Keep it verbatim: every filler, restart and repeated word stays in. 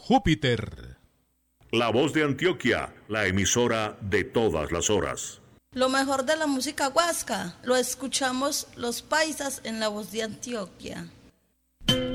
Júpiter. La Voz de Antioquia, la emisora de todas las horas. Lo mejor de la música huasca lo escuchamos los paisas en La Voz de Antioquia.